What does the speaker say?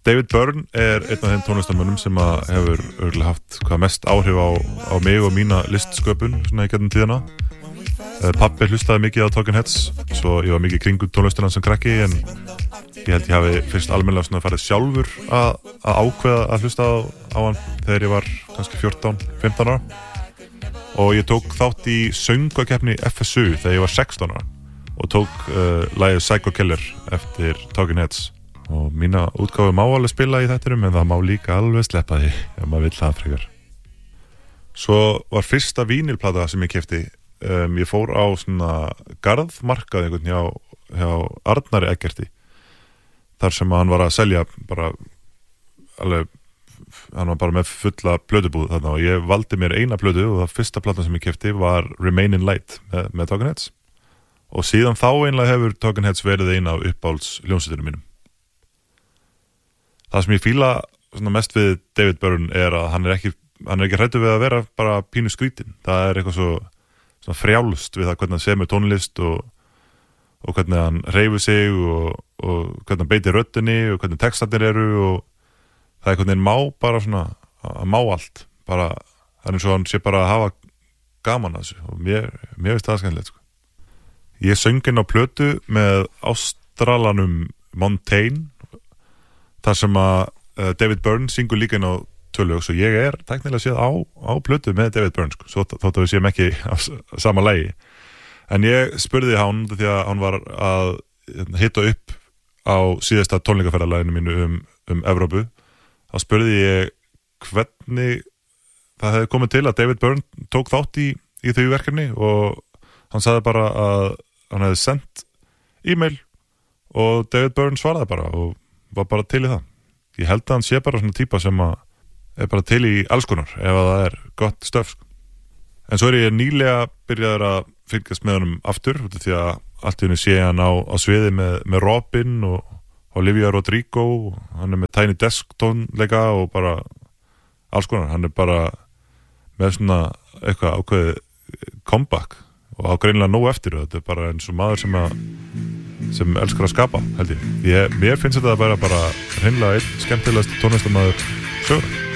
David Byrne einn af þeim tónlistarmönnum sem hefur örgulega haft hvað mest áhrif á mig og mína listsköpun svona í gegnum tíðina. Pabbi hlustaði mikið á Talking Heads, svo ég var mikið kringum tónlistina sem krakki, en ég held ég hafi fyrst almennilega svona farið sjálfur að ákveða að hlusta á hann þegar ég var kannski 14-15 ára. Og ég tók þátt í söngvakeppni FSU þegar ég var 16 ára og tók lagið Psycho Killer eftir Talking Heads. Og mína útgáfu má alveg spila í þættinum, en það má líka alveg sleppa því ef maður vill það frekar. Svo var fyrsta vínilplata sem ég keypti. Ég fór á svona garðmarkað einhvern hjá Arnari Eggerti, þar sem hann var að selja bara alveg, hann var bara með fulla plötubúð þarna, og ég valdi mér eina plötu og það fyrsta platan sem ég keypti var Remain in Light með Talking Heads, og síðan þá einlega hefur Talking Heads verið eina af uppáhalds hljómsveitunum mínum. Það sem ég fíla svona mest við David Byrne að hann er ekki hræddur við að vera bara pínu skrítinn. Það er eitthvað svo frjálst við það hvernig hann semur tónlist og hvernig hann hreyfir sig og hvernig hann beitir röddinni og hvernig textarnir eru, og það er hvernig hann má bara svona, hann má allt bara, það er eins og hann sé bara að hafa gaman að þessu, og mér finnst það skemmtilegt sko. Ég söng inn á plötu með Ástralanum Montaigne, þar sem að David Byrne syngur líka inn á lög, svo ég er teknilega séð á plötu með David Byrne sko, svo þótt að við séum ekki á sama lagi. En ég spurði hann því að hann var að hitta upp á síðasta tónleikaferðalaginu mínu um Evrópu. Þá spurði ég hvernig það hefði komið til að David Byrne tók þátt í þau verkefni, og hann sagði bara að hann hefði sendt e-mail og David Byrne svaraði bara og var bara til í það. Ég held að hann sé bara svona típa sem er bara til í alls konar ef það er gott stöf sko. En svo ég nýlega byrjaður að fylgjast með honum aftur, því að allt í henni sé hann á sviði með Robin og Olivia Rodrigo, hann er með Tiny Desk tónleika og bara alls konar. Hann er bara með svona eitthvað ákveðið comeback og á greinilega nóg eftir. Þetta er bara eins og maður sem elskar að skapa, held ég. Mér finnst þetta að vera bara hreinlega einn skemmtilegast tónlistarmaður sögur.